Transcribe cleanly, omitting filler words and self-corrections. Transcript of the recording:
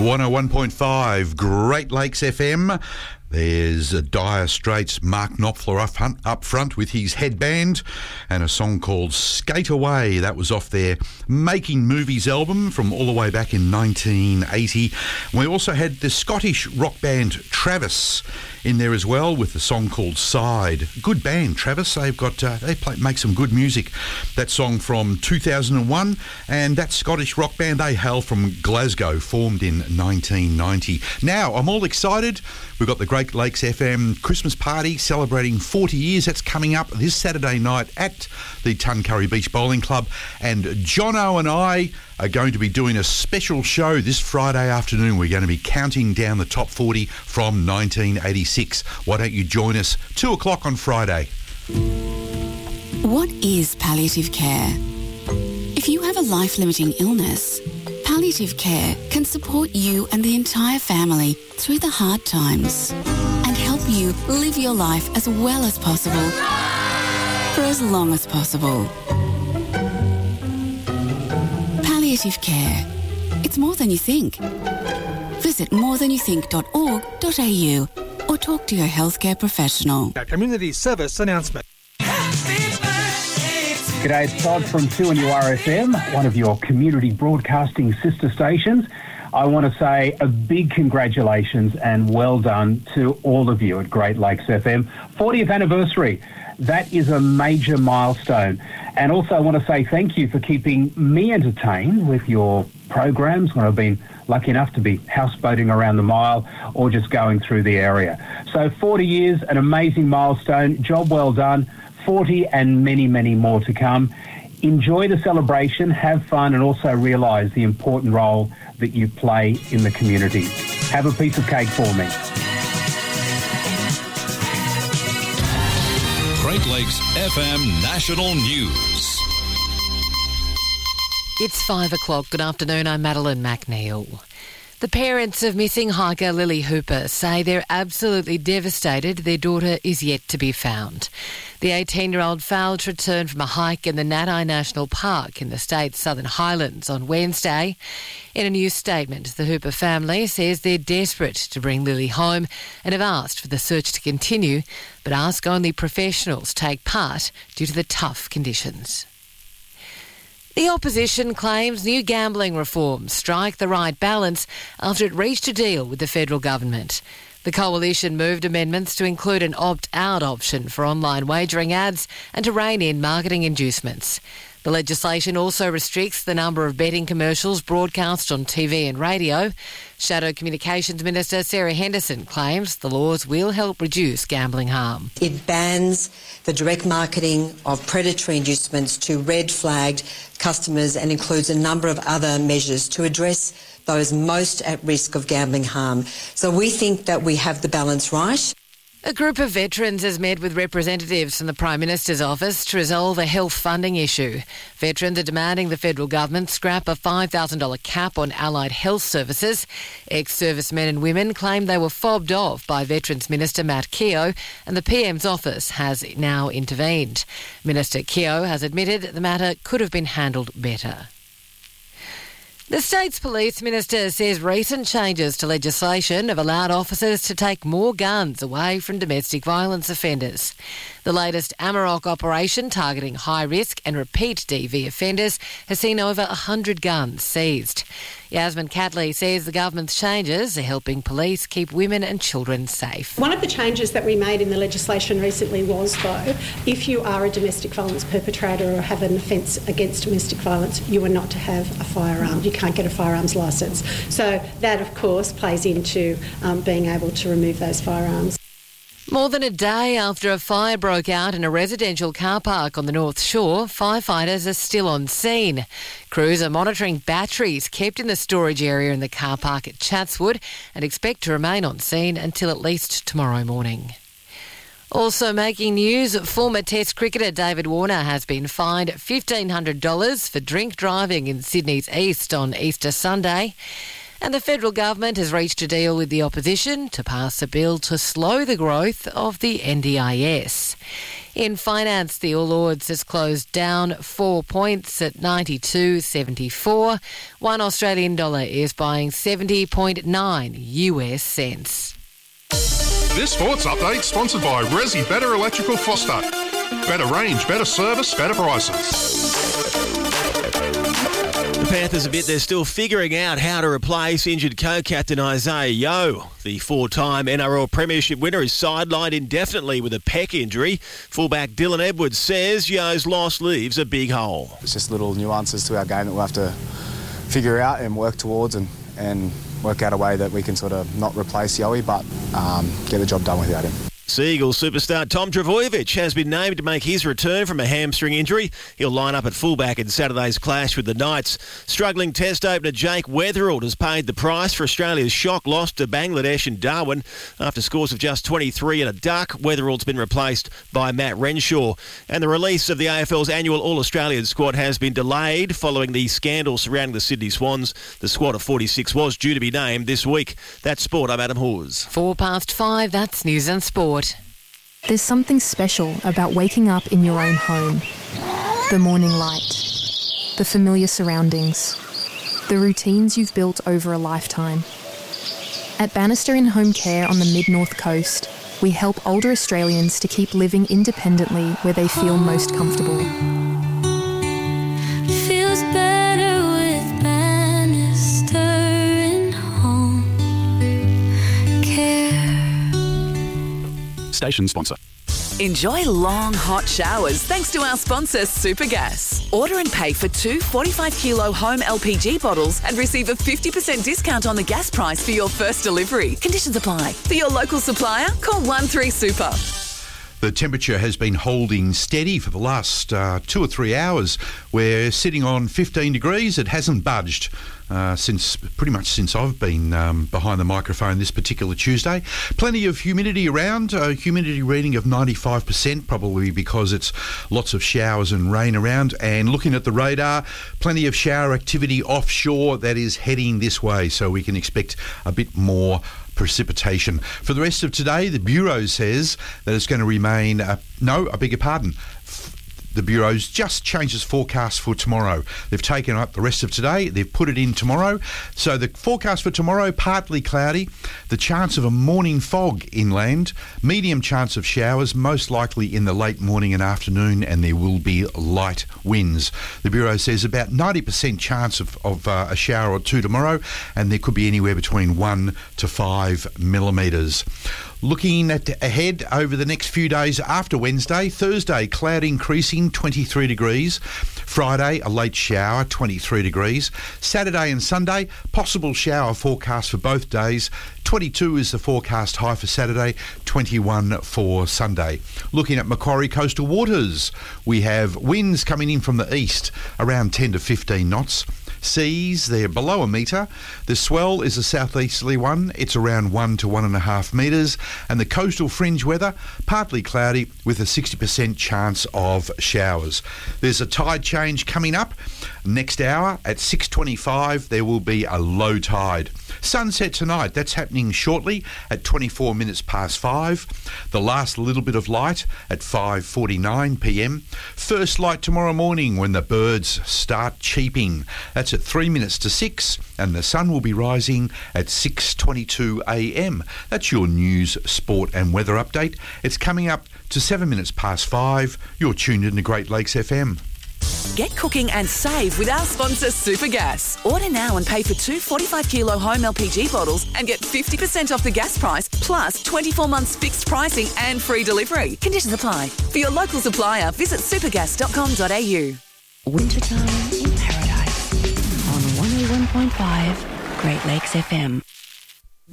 101.5 Great Lakes FM. There's Dire Straits' Mark Knopfler up front with his headband and a song called Skate Away. That was off their Making Movies album from all the way back in 1980. We also had the Scottish rock band Travis in there as well with the song called Side. Good band, Travis. They've got make some good music. That song from 2001, and that Scottish rock band, they hail from Glasgow, formed in 1990. Now, I'm all excited. We've got the Great Lakes FM Christmas party celebrating 40 years. That's coming up this Saturday night at the Tuncurry Beach Bowling Club. And Jono and I are going to be doing a special show this Friday afternoon. We're going to be counting down the top 40 from 1986. Why don't you join us 2 o'clock on Friday? What is palliative care? If you have a life-limiting illness, palliative care can support you and the entire family through the hard times and help you live your life as well as possible for as long as possible. Palliative care. It's more than you think. Visit morethanyoutthink.org.au or talk to your healthcare professional. A community service announcement. G'day, it's Todd from 2NURFM, one of your community broadcasting sister stations. I want to say a big congratulations and well done to all of you at Great Lakes FM. 40th anniversary. That is a major milestone. And also I want to say thank you for keeping me entertained with your programs when I've been lucky enough to be houseboating around the mile or just going through the area. So 40 years, an amazing milestone. Job well done. 40 and many, many more to come. Enjoy the celebration, have fun, and also realise the important role that you play in the community. Have a piece of cake for me. Great Lakes FM National News. It's 5 o'clock. Good afternoon. I'm Madeline McNeil. The parents of missing hiker Lily Hooper say they're absolutely devastated their daughter is yet to be found. The 18-year-old failed to return from a hike in the Natai National Park in the state's Southern Highlands on Wednesday. In a new statement, the Hooper family says they're desperate to bring Lily home and have asked for the search to continue, but ask only professionals take part due to the tough conditions. The opposition claims new gambling reforms strike the right balance after it reached a deal with the federal government. The coalition moved amendments to include an opt-out option for online wagering ads and to rein in marketing inducements. The legislation also restricts the number of betting commercials broadcast on TV and radio. Shadow Communications Minister Sarah Henderson claims the laws will help reduce gambling harm. It bans the direct marketing of predatory inducements to red-flagged customers and includes a number of other measures to address those most at risk of gambling harm. So we think that we have the balance right. A group of veterans has met with representatives from the Prime Minister's office to resolve a health funding issue. Veterans are demanding the federal government scrap a $5,000 cap on allied health services. Ex-servicemen and women claim they were fobbed off by Veterans Minister Matt Keogh, and the PM's office has now intervened. Minister Keogh has admitted the matter could have been handled better. The state's police minister says recent changes to legislation have allowed officers to take more guns away from domestic violence offenders. The latest Amarok operation targeting high-risk and repeat DV offenders has seen over 100 guns seized. Yasmin Catley says the government's changes are helping police keep women and children safe. One of the changes that we made in the legislation recently was, though, if you are a domestic violence perpetrator or have an offence against domestic violence, you are not to have a firearm. You can't get a firearms licence. So that, of course, plays into being able to remove those firearms. More than a day after a fire broke out in a residential car park on the North Shore, firefighters are still on scene. Crews are monitoring batteries kept in the storage area in the car park at Chatswood and expect to remain on scene until at least tomorrow morning. Also making news, former Test cricketer David Warner has been fined $1,500 for drink driving in Sydney's East on Easter Sunday. And the federal government has reached a deal with the opposition to pass a bill to slow the growth of the NDIS. In finance, the All Ords has closed down 4 points at 92.74. One Australian dollar is buying 70.9 US cents. This sports update sponsored by Resi Better Electrical Phosphate. Better range, better service, better prices. The Panthers admit they're still figuring out how to replace injured co-captain Isaiah Yeo. The four-time NRL Premiership winner is sidelined indefinitely with a pec injury. Fullback Dylan Edwards says Yeo's loss leaves a big hole. It's just little nuances to our game that we'll have to figure out and work towards and work out a way that we can sort of not replace Yoey but get the job done without him. Seagulls superstar Tom Trbojevic has been named to make his return from a hamstring injury. He'll line up at fullback in Saturday's clash with the Knights. Struggling test opener Jake Weatherald has paid the price for Australia's shock loss to Bangladesh in Darwin. After scores of just 23 and a duck, Weatherald's been replaced by Matt Renshaw. And the release of the AFL's annual All-Australian squad has been delayed following the scandal surrounding the Sydney Swans. The squad of 46 was due to be named this week. That's Sport. I'm Adam Hawes. 5:04, that's News and Sport. There's something special about waking up in your own home. The morning light, the familiar surroundings, the routines you've built over a lifetime. At Bannister in Home Care on the Mid-North Coast, we help older Australians to keep living independently where they feel most comfortable. Feels better with Bannister in Home Care. Station sponsor. Enjoy long, hot showers thanks to our sponsor, Supergas. Order and pay for 2 45-kilo home LPG bottles and receive a 50% discount on the gas price for your first delivery. Conditions apply. For your local supplier, call 13-SUPER. The temperature has been holding steady for the last 2 or 3 hours. We're sitting on 15 degrees. It hasn't budged since I've been behind the microphone this particular Tuesday. Plenty of humidity around, humidity reading of 95%, probably because it's lots of showers and rain around. And looking at the radar, plenty of shower activity offshore that is heading this way, so we can expect a bit more precipitation. For the rest of today, the Bureau says that it's going to remain... The Bureau's just changed its forecast for tomorrow. They've taken up the rest of today. They've put it in tomorrow. So the forecast for tomorrow, partly cloudy. The chance of a morning fog inland. Medium chance of showers, most likely in the late morning and afternoon, and there will be light winds. The Bureau says about 90% chance of a shower or two tomorrow, and there could be anywhere between 1 to 5 millimetres. Looking ahead over the next few days after Wednesday, Thursday, cloud increasing, 23 degrees. Friday, a late shower, 23 degrees. Saturday and Sunday, possible shower forecast for both days. 22 is the forecast high for Saturday, 21 for Sunday. Looking at Macquarie coastal waters, we have winds coming in from the east, around 10 to 15 knots. Seas, they're below a metre. The swell is a southeasterly one. It's around 1 to 1.5 metres. And the coastal fringe weather, partly cloudy with a 60% chance of showers. There's a tide change coming up. Next hour at 6:25, there will be a low tide. Sunset tonight, that's happening shortly at 24 minutes past 5. The last little bit of light at 5:49 p.m. First light tomorrow morning when the birds start cheeping. That's at 3 minutes to 6, and the sun will be rising at 6:22 a.m. That's your news, sport and weather update. It's coming up to 7 minutes past 5. You're tuned in to Great Lakes FM. Get cooking and save with our sponsor, Supergas. Order now and pay for 2 45-kilo home LPG bottles and get 50% off the gas price, plus 24 months fixed pricing and free delivery. Conditions apply. For your local supplier, visit supergas.com.au. Wintertime in Paradise on 101.5 Great Lakes FM.